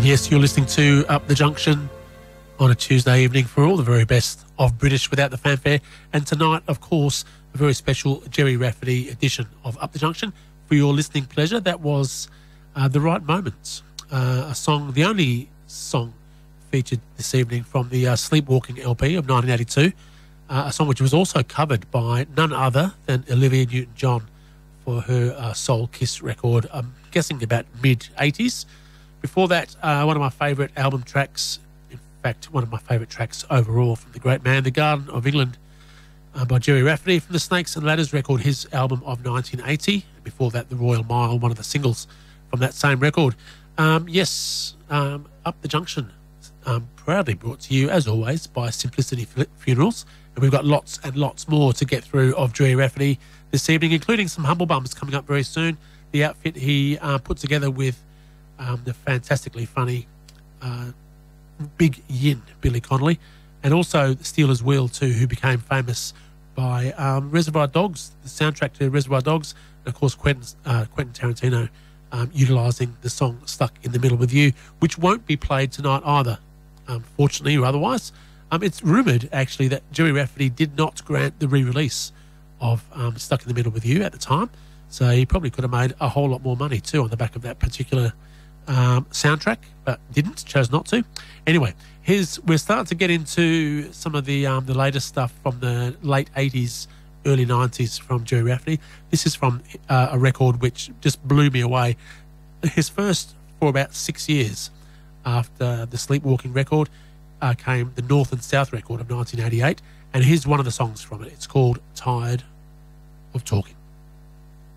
Yes, you're listening to Up the Junction on a Tuesday evening for all the very best of British without the fanfare. And tonight, of course, a very special Gerry Rafferty edition of Up the Junction for your listening pleasure. That was The Right Moments, a song, the only song featured this evening from the Sleepwalking LP of 1982, a song which was also covered by none other than Olivia Newton-John for her Soul Kiss record, I'm guessing about mid-80s. Before that, one of my favourite album tracks, in fact, one of my favourite tracks overall from the great man, The Garden of England, by Gerry Rafferty from the Snakes and Ladders record, his album of 1980. Before that, The Royal Mile, one of the singles from that same record. Up the Junction, proudly brought to you, as always, by Simplicity Funerals. And we've got lots and lots more to get through of Gerry Rafferty this evening, including some Humble Bums coming up very soon. The outfit he put together with the fantastically funny Big Yin, Billy Connolly, and also Steelers Wheel too, who became famous by Reservoir Dogs, the soundtrack to Reservoir Dogs, and of course Quentin Tarantino utilising the song Stuck in the Middle with You, which won't be played tonight either, fortunately or otherwise. It's rumoured actually that Gerry Rafferty did not grant the re-release of Stuck in the Middle with You at the time, so he probably could have made a whole lot more money too on the back of that particular soundtrack, but chose not to. Anyway, we're starting to get into some of the latest stuff from the late 80s, early 90s from Gerry Rafferty. This is from a record which just blew me away. His first, for about 6 years after the Sleepwalking record, came the North and South record of 1988, and here's one of the songs from it. It's called Tired of Talking.